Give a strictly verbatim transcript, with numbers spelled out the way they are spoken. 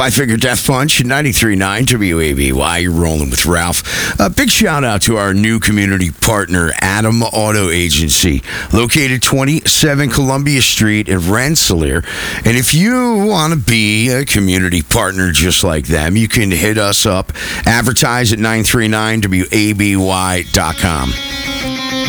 Five Finger Death Punch, ninety-three point nine W A B Y. You're rolling with Ralph. A big shout out to our new community partner, Adam Auto Agency, located twenty-seven Columbia Street in Rensselaer. And if you want to be a community partner just like them, you can hit us up, advertise at nine three nine W A B Y dot com.